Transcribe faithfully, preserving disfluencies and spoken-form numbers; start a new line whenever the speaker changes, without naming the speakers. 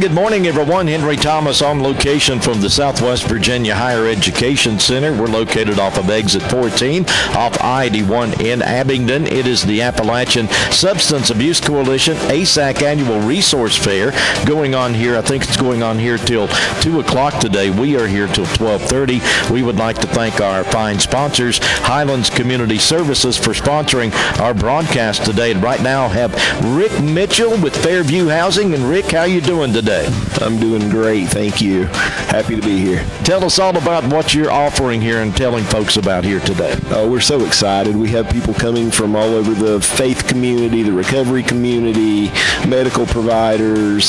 good morning, everyone. Henry Thomas on location from the Southwest Virginia Higher Education Center. We're located off of exit fourteen, off I eighty-one in Abingdon. It is the Appalachian Substance Abuse Coalition A S A C Annual Resource Fair going on here. I think it's going on here till two o'clock today. We are here till twelve thirty. We would like to thank our fine sponsors, Highlands Community Services, for sponsoring our broadcast today. And right now, I have Rick Mitchell with Fairview Housing. And Rick, how you doing today?
I'm doing great, thank you. Happy to be here.
Tell us all about what you're offering here and telling folks about here today.
Oh, we're so excited. We have people coming from all over the faith community, the recovery community, medical providers,